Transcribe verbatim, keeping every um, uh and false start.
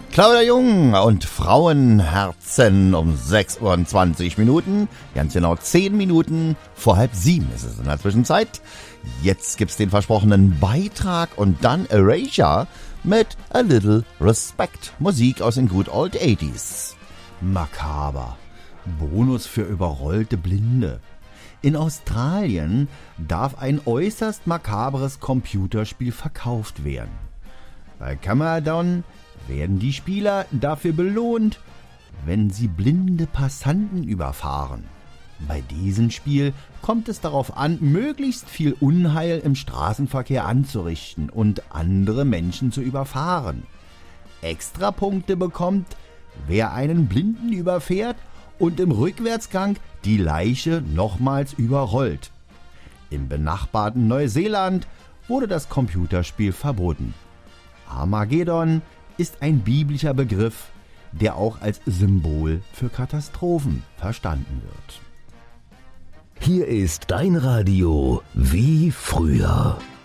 Claudia Jung und Frauenherzen um sechs Uhr und zwanzig Minuten. Ganz genau zehn Minuten vor halb sieben ist es in der Zwischenzeit. Jetzt gibt's den versprochenen Beitrag und dann Erasure mit A Little Respect. Musik aus den Good Old achtziger. Makaber. Bonus für überrollte Blinde. In Australien darf ein äußerst makabres Computerspiel verkauft werden. Bei Cameron werden die Spieler dafür belohnt, wenn sie blinde Passanten überfahren. Bei diesem Spiel kommt es darauf an, möglichst viel Unheil im Straßenverkehr anzurichten und andere Menschen zu überfahren. Extrapunkte bekommt, wer einen Blinden überfährt und im Rückwärtsgang die Leiche nochmals überrollt. Im benachbarten Neuseeland wurde das Computerspiel verboten. Armageddon ist ein biblischer Begriff, der auch als Symbol für Katastrophen verstanden wird. Hier ist dein Radio wie früher.